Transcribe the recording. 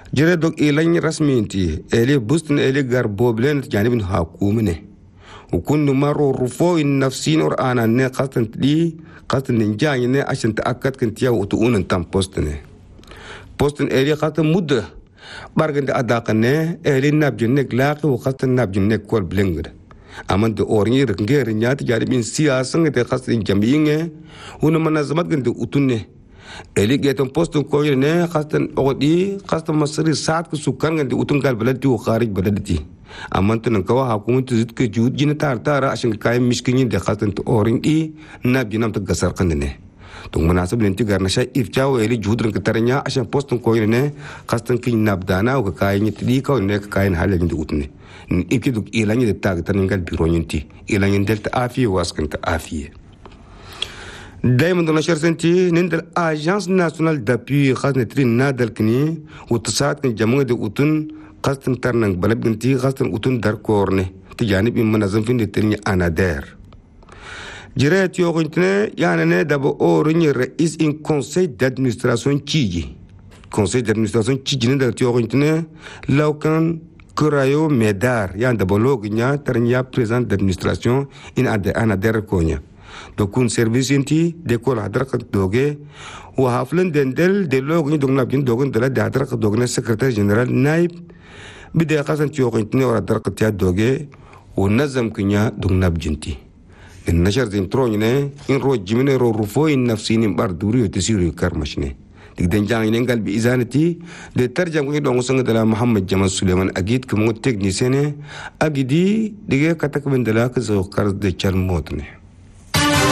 jere dok ilan rasminti ele bustin ele garboblen janibin hakumne وكل مرة رفوع النفسين أنا نقصت لي قصد نجاني عشان تأكد كنت يا وتقول تام بوستن إلي قصد مدة بارجن أداقنا إلي نبجنك لاقي وقصد نبجنك كل بلنجر أما أورني رجع رنيات جاري من سياسة قصد جميعه ونمنظمات كنت أتونه إلي جاتم بوستن كوينه قصد أودي قصد مصري ساعات كسكان كنت أتون قال بلدي وخارج بلدتي amma tunan kawa hakumunta zidka juhud jina tara ashin kayan mishkin da khatan to orin di na binam ta gasar kan ne to munasab lenti garna sha ifjawo eli juhud ka taranya ashin postin ko ne khastan kin nabdana ka kayan yi ka ne ka kayan halin da utne iki duk ilani da ta tan ngal biro nyinti ilani delta afiye waskan ta afiye دائما دون شرسنتي نندل اجانس ناسيونال دابي خاصنا ترين نادل كني وتساعد كن جمعه دي اوتن قصدن ترنك بلبنتي قصدن اوتن دار كورني تجانب من منظم فين الترني انادير جريت يوغنتنا يعني دابا اورني رئيس ان كونسي دادمنستراسيون تشيجي كونسي دادمنستراسيون تشيجي ندل يوغنتنا لو كان كرايو ميدار يعني دابا لوغنيا ترنيا بريزيدنت دادمنستراسيون ان انادير كونيا dokun service inti de ko la hadra kat doge wa haflan dendel de log ni dogna bin dogun de la hadra kat dogne secrétaire général naib bide qasan ti yoqin ni wala hadra kat ya doge wa nazam kinya dogna binti in nashar zin tronyne in ro jimine ro rufo in nafsini bar duri tisiru karmashne digden jang inen gal bi izanati de tarjam ko do ngusanga dala muhammad jamal suleiman agid ko mo technicien agidi dige katak ben dala ka zo kar de charmotne